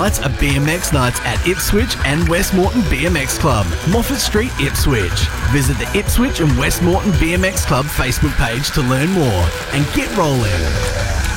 nights are BMX nights at Ipswich and Westmorton BMX Club, Moffat Street, Ipswich. Visit the Ipswich and Westmorton BMX Club Facebook page to learn more and get rolling.